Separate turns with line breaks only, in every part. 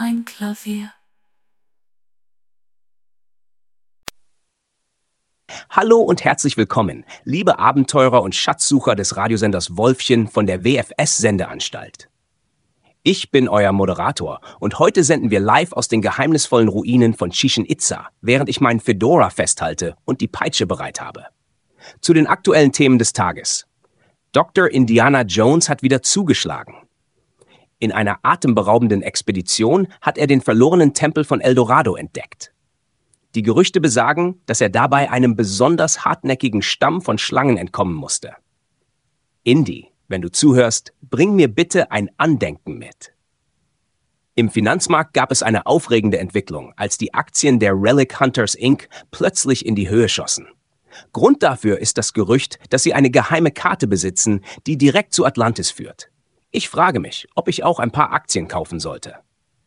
ein Klavier.
Hallo und herzlich willkommen, liebe Abenteurer und Schatzsucher des Radiosenders Wolfchen von der WFS-Sendeanstalt. Ich bin euer Moderator und heute senden wir live aus den geheimnisvollen Ruinen von Chichen Itza, während ich meinen Fedora festhalte und die Peitsche bereit habe. Zu den aktuellen Themen des Tages. Dr. Indiana Jones hat wieder zugeschlagen. In einer atemberaubenden Expedition hat er den verlorenen Tempel von El Dorado entdeckt. Die Gerüchte besagen, dass er dabei einem besonders hartnäckigen Stamm von Schlangen entkommen musste. Indy, wenn du zuhörst, bring mir bitte ein Andenken mit. Im Finanzmarkt gab es eine aufregende Entwicklung, als die Aktien der Relic Hunters Inc. plötzlich in die Höhe schossen. Grund dafür ist das Gerücht, dass sie eine geheime Karte besitzen, die direkt zu Atlantis führt. Ich frage mich, ob ich auch ein paar Aktien kaufen sollte.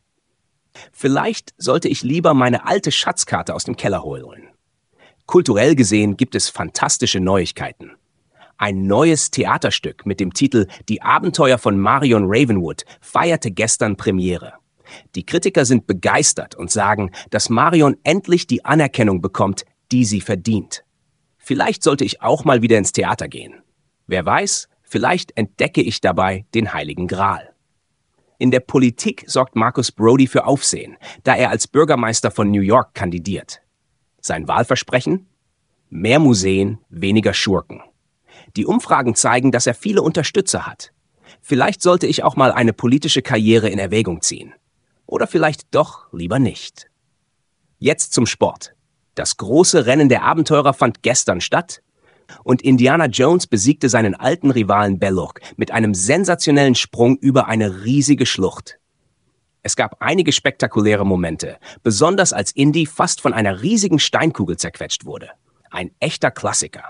Vielleicht sollte ich lieber meine alte Schatzkarte aus dem Keller holen. Kulturell gesehen gibt es fantastische Neuigkeiten. Ein neues Theaterstück mit dem Titel Die Abenteuer von Marion Ravenwood feierte gestern Premiere. Die Kritiker sind begeistert und sagen, dass Marion endlich die Anerkennung bekommt, die sie verdient. Vielleicht sollte ich auch mal wieder ins Theater gehen. Wer weiß, vielleicht entdecke ich dabei den Heiligen Gral. In der Politik sorgt Marcus Brody für Aufsehen, da er als Bürgermeister von New York kandidiert. Sein Wahlversprechen? Mehr Museen, weniger Schurken. Die Umfragen zeigen, dass er viele Unterstützer hat. Vielleicht sollte ich auch mal eine politische Karriere in Erwägung ziehen. Oder vielleicht doch lieber nicht. Jetzt zum Sport. Das große Rennen der Abenteurer fand gestern statt und Indiana Jones besiegte seinen alten Rivalen Belloq mit einem sensationellen Sprung über eine riesige Schlucht. Es gab einige spektakuläre Momente, besonders als Indy fast von einer riesigen Steinkugel zerquetscht wurde. Ein echter Klassiker.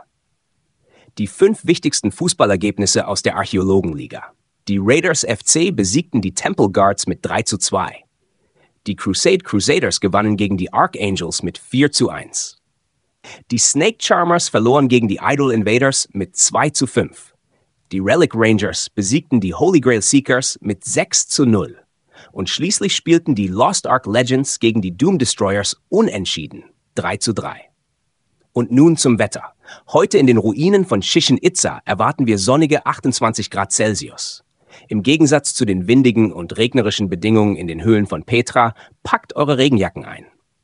Die 5 wichtigsten Fußballergebnisse aus der Archäologenliga. Die Raiders FC besiegten die Temple Guards mit 3:2. Die Crusade Crusaders gewannen gegen die Archangels mit 4:1. Die Snake Charmers verloren gegen die Idol Invaders mit 2:5. Die Relic Rangers besiegten die Holy Grail Seekers mit 6:0. Und schließlich spielten die Lost Ark Legends gegen die Doom Destroyers unentschieden 3:3. Und nun zum Wetter. Heute in den Ruinen von Chichen Itza erwarten wir sonnige 28 Grad Celsius. Im Gegensatz zu den windigen und regnerischen Bedingungen in den Höhlen von Petra, packt eure Regenjacken ein.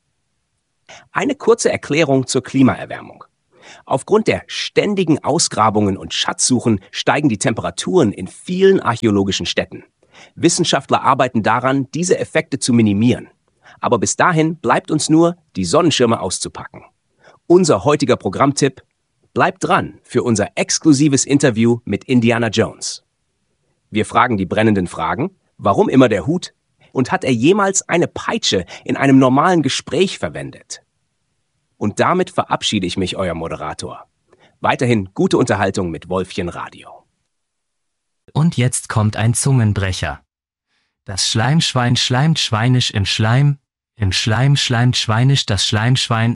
Eine kurze Erklärung zur Klimaerwärmung. Aufgrund der ständigen Ausgrabungen und Schatzsuchen steigen die Temperaturen in vielen archäologischen Städten. Wissenschaftler arbeiten daran, diese Effekte zu minimieren. Aber bis dahin bleibt uns nur, die Sonnenschirme auszupacken. Unser heutiger Programmtipp: Bleibt dran für unser exklusives Interview mit Indiana Jones. Wir fragen die brennenden Fragen: Warum immer der Hut? Und hat er jemals eine Peitsche in einem normalen Gespräch verwendet? Und damit verabschiede ich mich, euer Moderator. Weiterhin gute Unterhaltung mit Wolfchen Radio.
Und jetzt kommt ein Zungenbrecher. Das Schleimschwein schleimt schweinisch im Schleim schleimt schweinisch das Schleimschwein